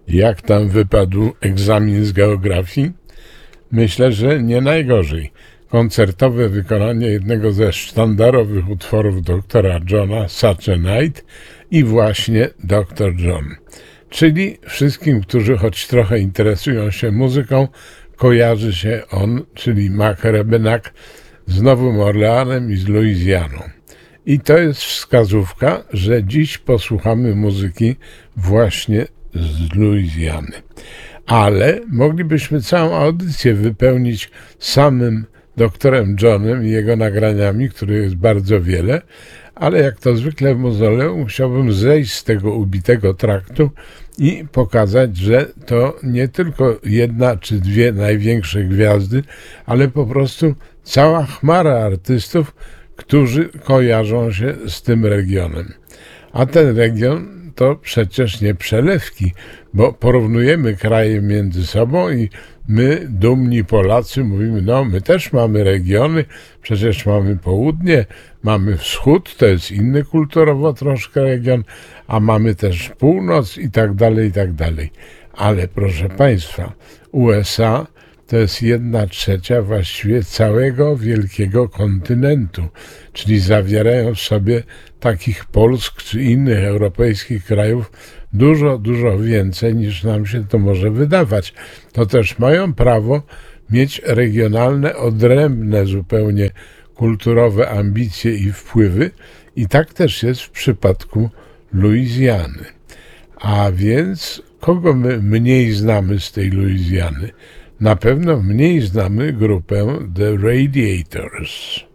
Jak tam wypadł egzamin z geografii? Myślę, że nie najgorzej. Koncertowe wykonanie jednego ze sztandarowych utworów doktora Johna, Such a Night i właśnie Dr. John. Czyli wszystkim, którzy choć trochę interesują się muzyką, kojarzy się on, czyli Mac Rebenak, z Nowym Orleanem i z Luizjaną. I to jest wskazówka, że dziś posłuchamy muzyki właśnie z Luizjany. Ale moglibyśmy całą audycję wypełnić samym doktorem Johnem i jego nagraniami, których jest bardzo wiele, ale jak to zwykle w mauzoleum chciałbym zejść z tego ubitego traktu i pokazać, że to nie tylko jedna czy dwie największe gwiazdy, ale po prostu cała chmara artystów, którzy kojarzą się z tym regionem. A ten region to przecież nie przelewki, bo porównujemy kraje między sobą i my, dumni Polacy, mówimy, no my też mamy regiony, przecież mamy południe, mamy wschód, to jest inny kulturowo troszkę region, a mamy też północ i tak dalej, i tak dalej. Ale proszę Państwa, USA to jest 1/3 właściwie całego wielkiego kontynentu, czyli zawierają w sobie takich Polsk czy innych europejskich krajów dużo, dużo więcej niż nam się to może wydawać. To też mają prawo mieć regionalne, odrębne zupełnie kulturowe ambicje i wpływy i tak też jest w przypadku Luizjany. A więc kogo my mniej znamy z tej Luizjany? Na pewno mniej znamy grupę The Radiators.